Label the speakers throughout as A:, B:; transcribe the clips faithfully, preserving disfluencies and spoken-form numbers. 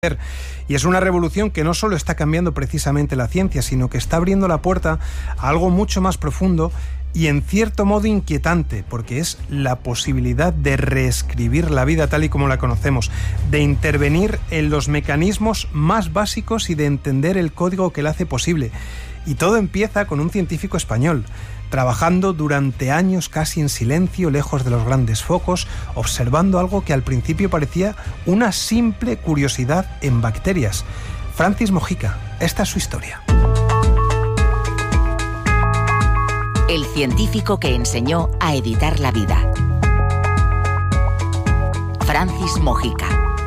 A: Y es una revolución que no solo está cambiando precisamente la ciencia, sino que está abriendo la puerta a algo mucho más profundo y en cierto modo inquietante, porque es la posibilidad de reescribir la vida tal y como la conocemos, de intervenir en los mecanismos más básicos y de entender el código que la hace posible. Y todo empieza con un científico español, trabajando durante años casi en silencio, lejos de los grandes focos, observando algo que al principio parecía una simple curiosidad en bacterias. Francis Mojica, esta es su historia.
B: El científico que enseñó a editar la vida. Francis Mojica.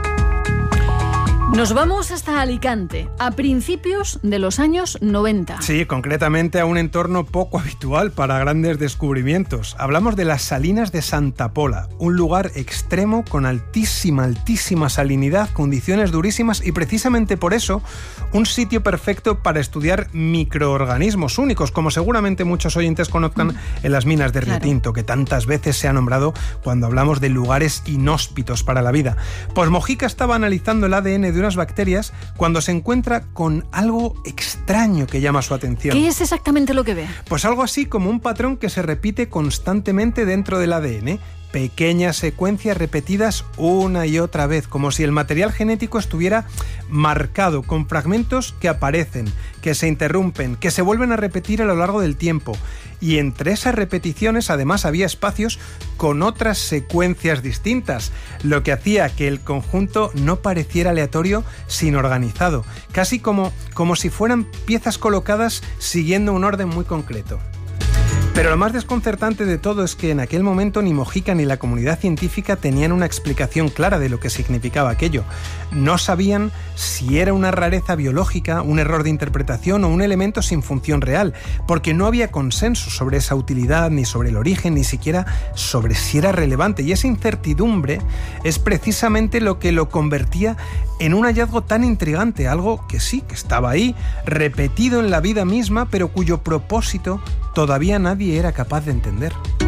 C: Nos vamos hasta Alicante, a principios de los años noventa.
A: Sí, concretamente a un entorno poco habitual para grandes descubrimientos. Hablamos de las salinas de Santa Pola, un lugar extremo con altísima, altísima salinidad, condiciones durísimas y precisamente por eso un sitio perfecto para estudiar microorganismos únicos, como seguramente muchos oyentes conozcan mm. en las minas de Río claro. Tinto, que tantas veces se ha nombrado cuando hablamos de lugares inhóspitos para la vida. Pues Mojica estaba analizando el A D N de unas bacterias cuando se encuentra con algo extraño que llama su atención.
C: ¿Qué es exactamente lo que ve?
A: Pues algo así como un patrón que se repite constantemente dentro del A D N. Pequeñas secuencias repetidas una y otra vez, como si el material genético estuviera marcado con fragmentos que aparecen, que se interrumpen, que se vuelven a repetir a lo largo del tiempo. Y entre esas repeticiones además había espacios con otras secuencias distintas, lo que hacía que el conjunto no pareciera aleatorio, sino organizado, casi como, como si fueran piezas colocadas siguiendo un orden muy concreto. Pero lo más desconcertante de todo es que en aquel momento ni Mojica ni la comunidad científica tenían una explicación clara de lo que significaba aquello. No sabían si era una rareza biológica, un error de interpretación o un elemento sin función real, porque no había consenso sobre esa utilidad, ni sobre el origen, ni siquiera sobre si era relevante. Y esa incertidumbre es precisamente lo que lo convertía en un hallazgo tan intrigante, algo que sí, que estaba ahí, repetido en la vida misma, pero cuyo propósito todavía nadie era capaz de entender.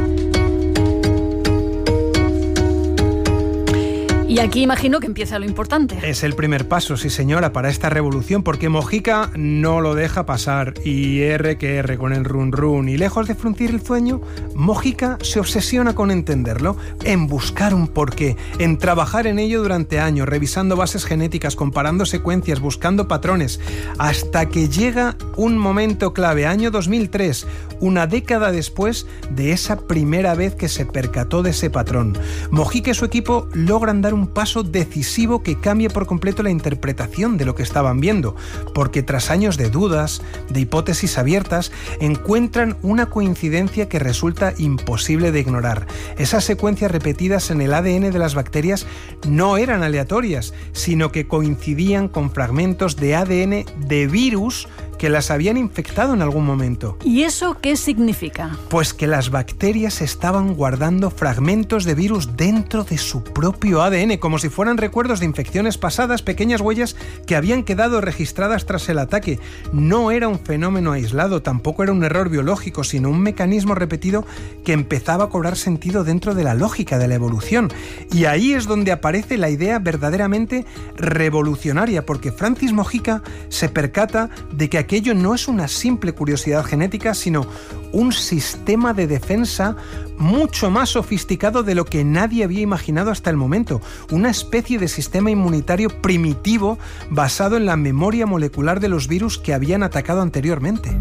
C: Y aquí imagino que empieza lo importante.
A: Es el primer paso, sí señora, para esta revolución, porque Mojica no lo deja pasar, y R que R con el run run, y lejos de fruncir el sueño, Mojica se obsesiona con entenderlo, en buscar un porqué, en trabajar en ello durante años, revisando bases genéticas, comparando secuencias, buscando patrones, hasta que llega un momento clave, año dos mil tres, una década después de esa primera vez que se percató de ese patrón. Mojica y su equipo logran dar un paso decisivo que cambia por completo la interpretación de lo que estaban viendo, porque tras años de dudas, de hipótesis abiertas, encuentran una coincidencia que resulta imposible de ignorar. Esas secuencias repetidas en el A D N de las bacterias no eran aleatorias, sino que coincidían con fragmentos de A D N de virus que las habían infectado en algún momento.
C: ¿Y eso qué significa?
A: Pues que las bacterias estaban guardando fragmentos de virus dentro de su propio A D N, como si fueran recuerdos de infecciones pasadas, pequeñas huellas que habían quedado registradas tras el ataque. No era un fenómeno aislado, tampoco era un error biológico, sino un mecanismo repetido que empezaba a cobrar sentido dentro de la lógica de la evolución. Y ahí es donde aparece la idea verdaderamente revolucionaria, porque Francis Mojica se percata de que aquello no es una simple curiosidad genética, sino un sistema de defensa mucho más sofisticado de lo que nadie había imaginado hasta el momento. Una especie de sistema inmunitario primitivo basado en la memoria molecular de los virus que habían atacado anteriormente.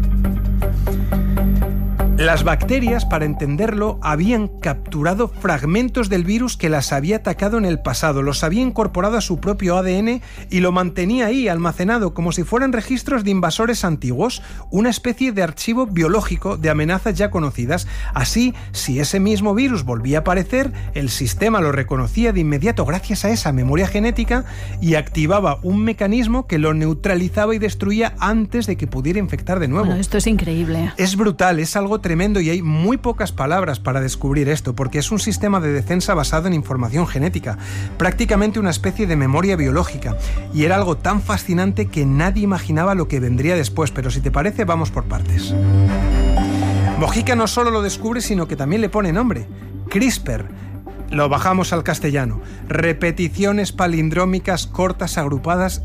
A: Las bacterias, para entenderlo, habían capturado fragmentos del virus que las había atacado en el pasado, los había incorporado a su propio A D N y lo mantenía ahí, almacenado, como si fueran registros de invasores antiguos, una especie de archivo biológico de amenazas ya conocidas. Así, si ese mismo virus volvía a aparecer, el sistema lo reconocía de inmediato gracias a esa memoria genética y activaba un mecanismo que lo neutralizaba y destruía antes de que pudiera infectar de nuevo.
C: Bueno, esto es increíble.
A: Es brutal, es algo tremendo y hay muy pocas palabras para descubrir esto, porque es un sistema de defensa basado en información genética, prácticamente una especie de memoria biológica, y era algo tan fascinante que nadie imaginaba lo que vendría después, pero si te parece, vamos por partes. Mojica no solo lo descubre, sino que también le pone nombre, CRISPR. Lo bajamos al castellano. Repeticiones palindrómicas cortas, agrupadas